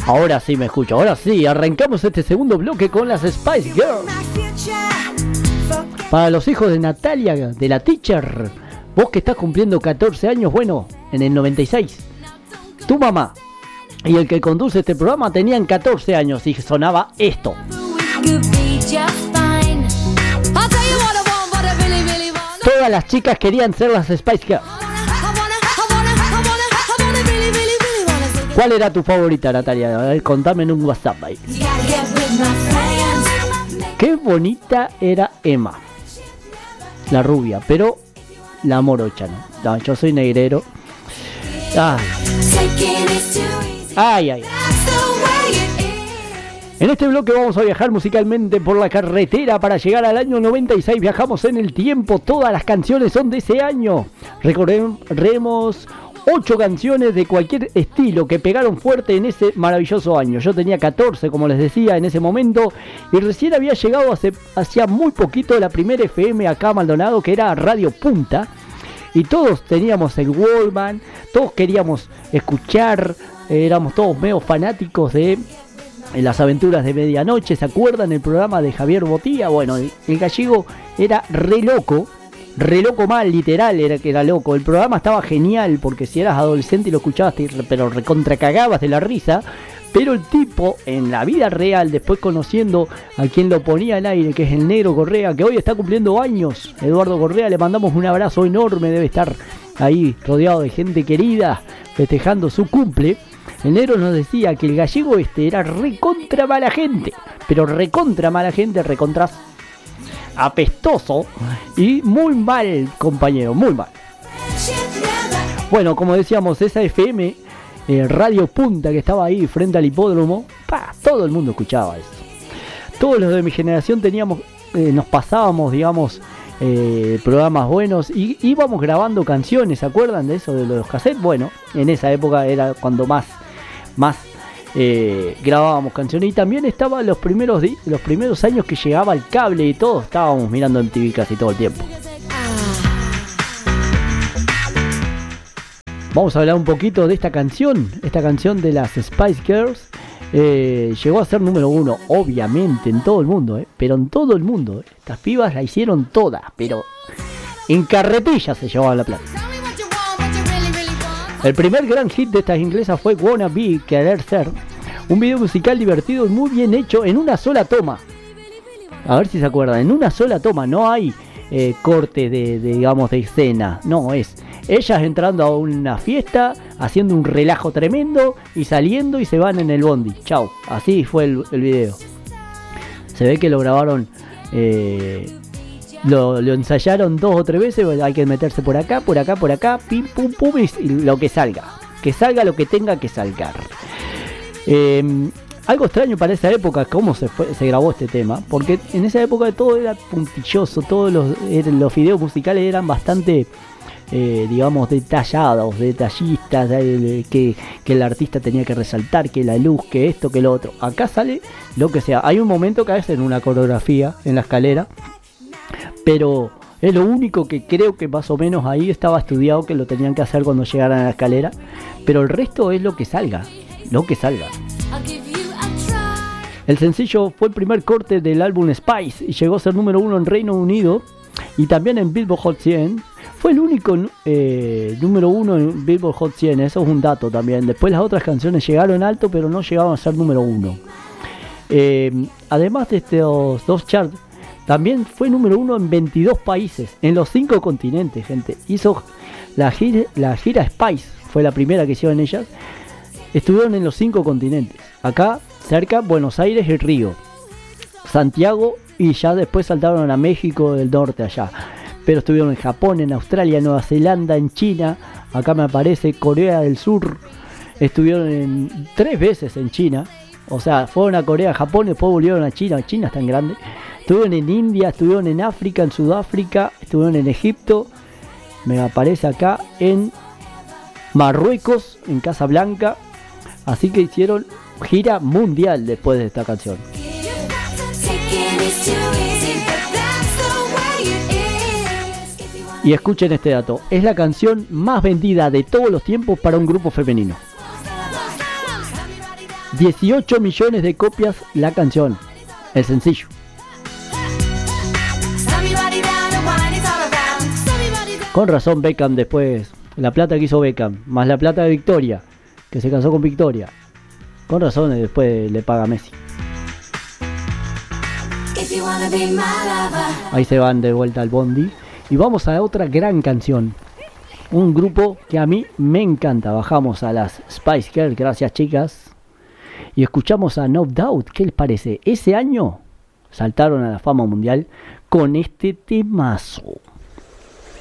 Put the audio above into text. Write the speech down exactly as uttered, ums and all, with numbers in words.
Ahora sí me escucho, ahora sí, arrancamos este segundo bloque con las Spice Girls. Para los hijos de Natalia, de la Teacher, vos que estás cumpliendo catorce años, bueno, en el noventa y seis, tu mamá y el que conduce este programa tenían catorce años y sonaba esto. Todas las chicas querían ser las Spice Girls. ¿Cuál era tu favorita, Natalia? A ver, contame en un WhatsApp ahí. Qué bonita era Emma, la rubia, pero la morocha, ¿no? No, yo soy negrero. Ay, ay, ay. En este bloque vamos a viajar musicalmente por la carretera para llegar al año noventa y seis. Viajamos en el tiempo, todas las canciones son de ese año. Recordemos ocho canciones de cualquier estilo que pegaron fuerte en ese maravilloso año. Yo tenía catorce, como les decía, en ese momento, y recién había llegado hace, hacía muy poquito la primera F M acá a Maldonado, que era Radio Punta, y todos teníamos el Walkman, todos queríamos escuchar, eh, éramos todos medio fanáticos de Las Aventuras de Medianoche. ¿Se acuerdan el programa de Javier Botía? Bueno, el, el gallego era re loco. Re loco mal, literal, era que era loco. El programa estaba genial porque si eras adolescente y lo escuchabas, te, pero recontra cagabas de la risa. Pero el tipo, en la vida real, después conociendo a quien lo ponía al aire, que es el Negro Correa, que hoy está cumpliendo años, Eduardo Correa, le mandamos un abrazo enorme, debe estar ahí rodeado de gente querida, festejando su cumple. El Negro nos decía que el gallego este era recontra mala gente, pero recontra mala gente, recontra apestoso y muy mal, compañero, muy mal. Bueno, como decíamos, esa F M, eh, Radio Punta, que estaba ahí frente al hipódromo, pa, todo el mundo escuchaba eso. Todos los de mi generación teníamos, eh, nos pasábamos, digamos, eh, programas buenos y íbamos grabando canciones. ¿Se acuerdan de eso, de los cassettes? Bueno, en esa época era cuando más, más Eh, grabábamos canciones, y también estaban los primeros di- los primeros años que llegaba el cable y todos estábamos mirando M T V casi todo el tiempo. Vamos a hablar un poquito de esta canción, esta canción de las Spice Girls. Eh, llegó a ser número uno, obviamente, en todo el mundo, eh, pero en todo el mundo. Eh. Estas pibas la hicieron todas, pero en carretilla se llevaba la plata. El primer gran hit de estas inglesas fue Wanna Be, Querer Ser, un video musical divertido y muy bien hecho en una sola toma. A ver si se acuerdan, en una sola toma, no hay eh, corte de, de, digamos, de escena, no, es ellas entrando a una fiesta, haciendo un relajo tremendo y saliendo y se van en el bondi. Chau, así fue el, el video. Se ve que lo grabaron... Eh, Lo, lo ensayaron dos o tres veces, hay que meterse por acá, por acá, por acá, pim, pum, pum, y lo que salga. Que salga lo que tenga que salgar. Eh, algo extraño para esa época, cómo se, fue, se grabó este tema, porque en esa época todo era puntilloso, todos los, los videos musicales eran bastante, eh, digamos, detallados, detallistas, eh, que, que el artista tenía que resaltar, que la luz, que esto, que lo otro. Acá sale lo que sea. Hay un momento que hacen una coreografía en la escalera, pero es lo único que creo que más o menos ahí estaba estudiado que lo tenían que hacer cuando llegaran a la escalera. Pero el resto es lo que salga, lo que salga. El sencillo fue el primer corte del álbum Spice y llegó a ser número uno en Reino Unido y también en Billboard Hot cien. Fue el único eh, número uno en Billboard Hot cien, eso es un dato también. Después las otras canciones llegaron alto, pero no llegaron a ser número uno. Eh, además de estos dos charts, también fue número uno en veintidós países, en los cinco continentes, gente. Hizo la gira, la gira Spice, fue la primera que hicieron ellas. Estuvieron en los cinco continentes. Acá, cerca, Buenos Aires y Río. Santiago, y ya después saltaron a México del norte allá. Pero estuvieron en Japón, en Australia, Nueva Zelanda, en China. Acá me aparece Corea del Sur. Estuvieron en, tres veces en China. O sea, fueron a Corea, Japón, y después volvieron a China. China es tan grande. Estuvieron en India, estuvieron en África, en Sudáfrica, estuvieron en Egipto, me aparece acá en Marruecos, en Casablanca, así que hicieron gira mundial después de esta canción. Y escuchen este dato, es la canción más vendida de todos los tiempos para un grupo femenino. dieciocho millones de copias la canción, el sencillo. Con razón Beckham después, la plata que hizo Beckham, más la plata de Victoria, que se casó con Victoria. Con razón después le paga a Messi. Ahí se van de vuelta al bondi. Y vamos a otra gran canción. Un grupo que a mí me encanta. Bajamos a las Spice Girls, gracias chicas. Y escuchamos a No Doubt. ¿Qué les parece? Ese año saltaron a la fama mundial con este temazo.